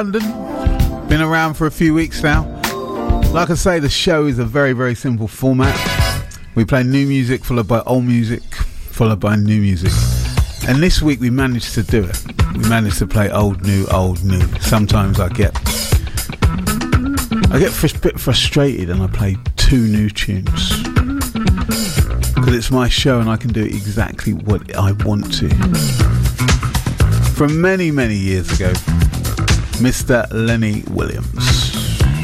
London. Been around for a few weeks now. Like I say, the show is a very, very simple format. We play new music followed by old music followed by new music. And this week we managed to do it. We managed to play old, new, old, new. Sometimes I get a bit frustrated and I play two new tunes. Because it's my show and I can do exactly what I want to. From many, many years ago, Mr. Lenny Williams.